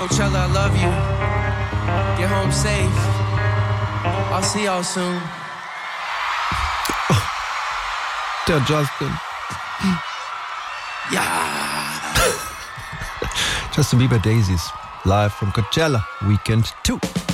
Coachella, I love you. Get home safe. I'll see y'all soon. Der Justin. Ja. Justin Bieber Daisies. Live from Coachella, Weekend 2.